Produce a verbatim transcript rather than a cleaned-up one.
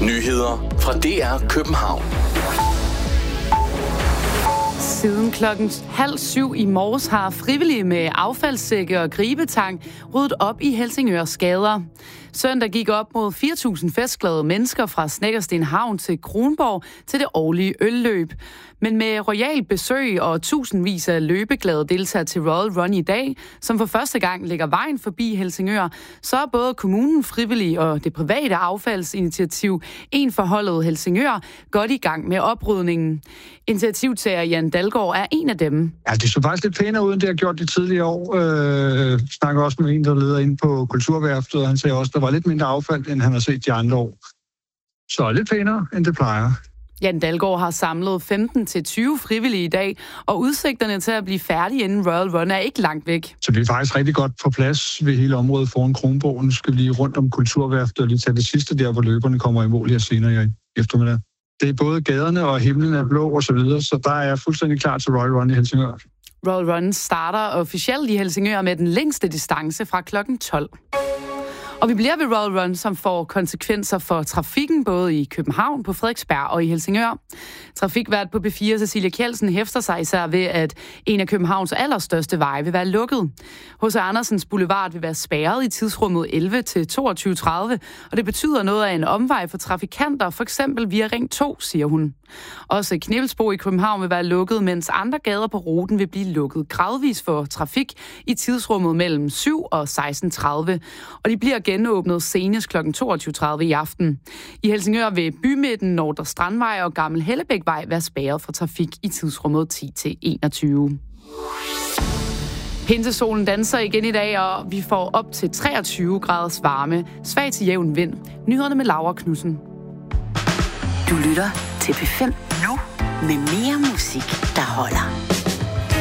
Nyheder fra D R København. Siden klokken halv syv i morges har frivillige med affaldssække og gribetang ryddet op i Helsingørs gader. Søndag gik op mod fire tusind festglade mennesker fra Snekkersten Havn til Kronborg til det årlige ølløb. Men med royal besøg og tusindvis af løbeglade deltagere til Royal Run i dag, som for første gang lægger vejen forbi Helsingør, så er både kommunen, frivillige og det private affaldsinitiativ En Forholdet Helsingør godt i gang med oprydningen. Initiativtager Jan Dalgaard er en af dem. Ja, det så faktisk lidt pænere ud, end det har gjort de tidligere år. Øh, snakker også med en, der leder ind på Kulturværftet, og han sagde også, at der var lidt mindre affald, end han har set de andre år. Så lidt pænere, end det plejer. Jan Dalgaard har samlet femten til tyve frivillige i dag, og udsigterne til at blive færdige inden Royal Run er ikke langt væk. Så vi er faktisk rigtig godt på plads ved hele området foran Kronborg. Nu skal vi lige rundt om Kulturværftet og lige tage det sidste der, hvor løberne kommer i mål her senere i eftermiddag. Det er både gaderne og himlen er blå og så videre, så der er fuldstændig klar til Royal Run i Helsingør. Royal Run starter officielt i Helsingør med den længste distance fra klokken tolv. Og vi bliver ved Royal Run, som får konsekvenser for trafikken både i København, på Frederiksberg og i Helsingør. Trafikvært på B fire, Cecilia Kjeldsen, hæfter sig især ved, at en af Københavns allerstørste veje vil være lukket. H C Andersens Boulevard vil være spærret i tidsrummet elleve til toogtyve tredive, og det betyder noget af en omvej for trafikanter, for eksempel via Ring to, siger hun. Også Knebelsbro i København vil være lukket, mens andre gader på ruten vil blive lukket gradvis for trafik i tidsrummet mellem syv og seksten tredive, og de bliver genåbnet senest klokken toogtyve tredive i aften. I Helsingør vil bymidten, Nordre Strandvej og Gammel Hellebækvej være spærret for trafik i tidsrummet ti til enogtyve. Pinsesolen danser igen i dag, og vi får op til treogtyve graders varme. Svag til jævn vind. Nyhederne med Laura Knudsen. Du lytter til P fem nu med mere musik, der holder.